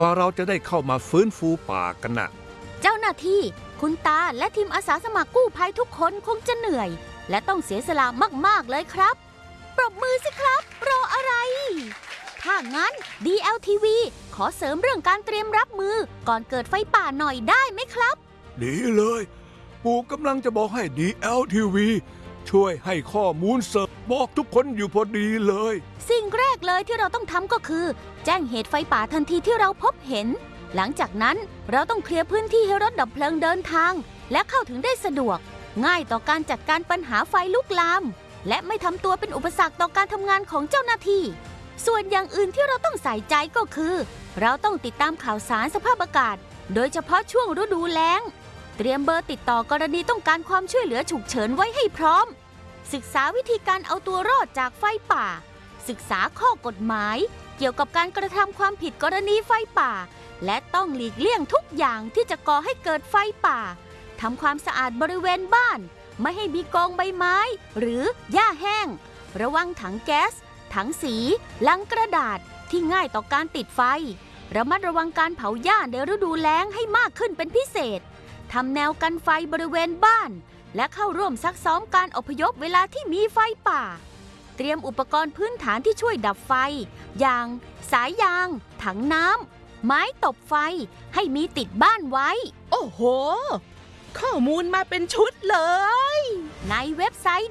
เราจะได้เข้ามาฟื้นฟูป่ากันนะเจ้าหน้าที่คุณตาและทีมอาสาสมัครกู้ภัยทุกคนคงจะเหนื่อยและต้องเสียสละมากๆเลยครับปรบมือสิครับรออะไรถ้างั้น DLTV ขอเสริมเรื่องการเตรียมรับมือก่อนเกิดไฟป่าหน่อยได้ไหมครับดีเลยปู่กำลังจะบอกให้ DLTV ช่วยให้ข้อมูลเสริมบอกทุกคนอยู่พอดีเลยสิ่งแรกเลยที่เราต้องทำก็คือแจ้งเหตุไฟป่าทันทีที่เราพบเห็นหลังจากนั้นเราต้องเคลียร์พื้นที่ให้รถดับเพลิงเดินทางและเข้าถึงได้สะดวกง่ายต่อการจัดการปัญหาไฟลุกลามและไม่ทำตัวเป็นอุปสรรคต่อการทำงานของเจ้าหน้าที่ส่วนอย่างอื่นที่เราต้องใส่ใจก็คือเราต้องติดตามข่าวสารสภาพอากาศโดยเฉพาะช่วงฤดูแล้งเตรียมเบอร์ติดต่อกรณีต้องการความช่วยเหลือฉุกเฉินไว้ให้พร้อมศึกษาวิธีการเอาตัวรอดจากไฟป่าศึกษาข้อกฎหมายเกี่ยวกับการกระทำความผิดกรณีไฟป่าและต้องหลีกเลี่ยงทุกอย่างที่จะก่อให้เกิดไฟป่าทำความสะอาดบริเวณบ้านไม่ให้มีกองใบไม้หรือหญ้าแห้งระวังถังแก๊สถังสีลังกระดาษที่ง่ายต่อการติดไฟระมัดระวังการเผาหญ้าในฤดูแล้งให้มากขึ้นเป็นพิเศษทำแนวกันไฟบริเวณบ้านและเข้าร่วมซักซ้อมการอพยพเวลาที่มีไฟป่าเตรียมอุปกรณ์พื้นฐานที่ช่วยดับไฟอย่างสายยางถังน้ำไม้ตบไฟให้มีติดบ้านไว้โอ้โหข้อมูลมาเป็นชุดเลยในเว็บไซต์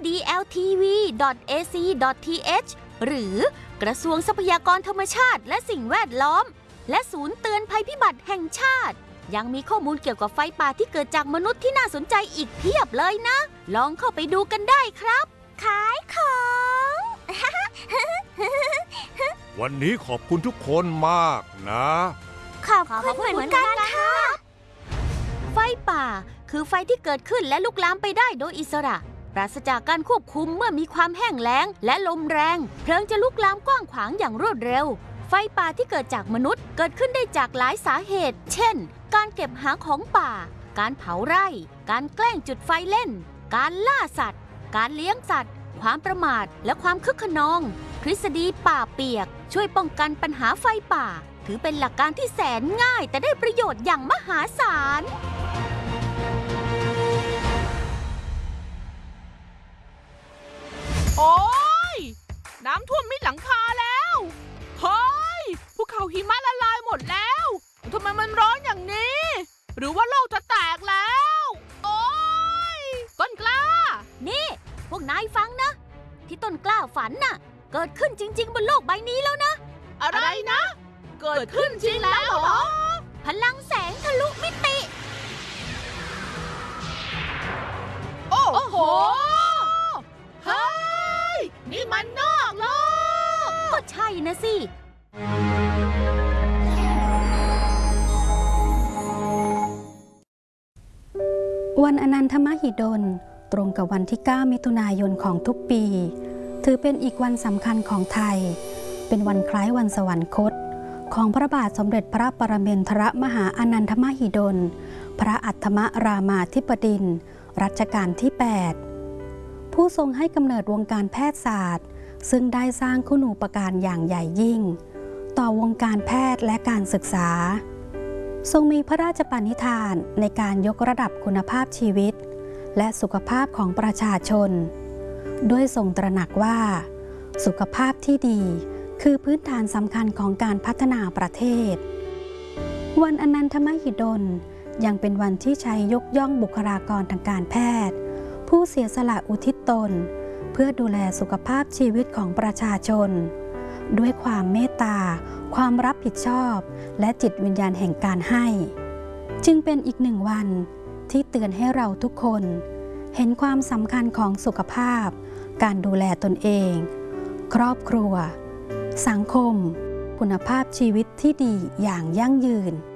dltv.ac.th หรือกระทรวงทรัพยากรธรรมชาติและสิ่งแวดล้อมและศูนย์เตือนภัยพิบัติแห่งชาติยังมีข้อมูลเกี่ยวกับไฟป่าที่เกิดจากมนุษย์ที่น่าสนใจอีกเพียบเลยนะลองเข้าไปดูกันได้ครับขายของวันนี้ขอบคุณทุกคนมากนะขอบคุณเหมือนกันค่ะไฟป่าคือไฟที่เกิดขึ้นและลุกลามไปได้โดยอิสระปราศจากการควบคุมเมื่อมีความแห้งแล้งและลมแรงเพลิงจะลุกลามกว้างขวางอย่างรวดเร็วไฟป่าที่เกิดจากมนุษย์เกิดขึ้นได้จากหลายสาเหตุเช่นการเก็บหาของป่าการเผาไร่การแกล้งจุดไฟเล่นการล่าสัตว์การเลี้ยงสัตว์ความประมาทและความคึกขนองทฤษฎีป่าเปียกช่วยป้องกันปัญหาไฟป่าถือเป็นหลักการที่แสนง่ายแต่ได้ประโยชน์อย่างมหาศาลโอ้ยน้ำท่วมมิดหลังคาแล้วเฮ้ยภูเขาหิมะละลายหมดแล้วทำไมมันร้อนอย่างนี้หรือว่าโลกจะแตกแล้วโอ้ยต้นกล้านี่พวกนายฟังนะที่ต้นกล้าฝันน่ะเกิดขึ้นจริงๆบนโลกใบนี้แล้วนะอะไรนะเกิดขึ้นจริงแล้วเหรอพลังแสงทะลุมิติโอ้โหเฮ้ยนี่มันนอกโลกก็ใช่นะสิวันอนันทมหิดลตรงกับวันที่ 9 มิถุนายนของทุกปีถือเป็นอีกวันสำคัญของไทยเป็นวันคล้ายวันสวรรคตของพระบาทสมเด็จพระปรมินทรมหาอนันทมหิดลพระอัฏฐมรามาธิบดินทร์รัชกาลที่ 8 ผู้ทรงให้กำเนิดวงการแพทยศาสตร์ซึ่งได้สร้างคุณูปการอย่างใหญ่ยิ่งต่อวงการแพทย์และการศึกษาทรงมีพระราชปณิธานในการยกระดับคุณภาพชีวิตและสุขภาพของประชาชนด้วยทรงตระหนักว่าสุขภาพที่ดีคือพื้นฐานสำคัญของการพัฒนาประเทศวันอนันทมหิดลยังเป็นวันที่ใช้ยกย่องบุคลากรทางการแพทย์ผู้เสียสละอุทิศตนเพื่อดูแลสุขภาพชีวิตของประชาชนด้วยความเมตตาความรับผิดชอบและจิตวิญญาณแห่งการให้จึงเป็นอีกหนึ่งวันที่เตือนให้เราทุกคนเห็นความสำคัญของสุขภาพการดูแลตนเองครอบครัวสังคมคุณภาพชีวิตที่ดีอย่างยั่งยืน